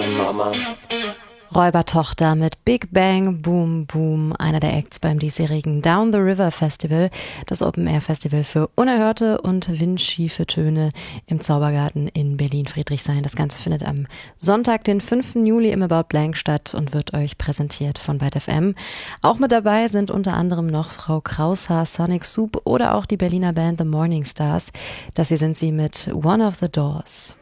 Mama. Räubertochter mit Big Bang Boom Boom, einer der Acts beim diesjährigen Down the River Festival, das Open-Air-Festival für unerhörte und windschiefe Töne im Zaubergarten in Berlin-Friedrichshain. Das Ganze findet am Sonntag, den 5. Juli im About Blank statt und wird euch präsentiert von Byte FM. Auch mit dabei sind unter anderem noch Frau Kraushaar, Sonic Soup oder auch die Berliner Band The Morning Stars. Das hier sind sie mit One of the Doors.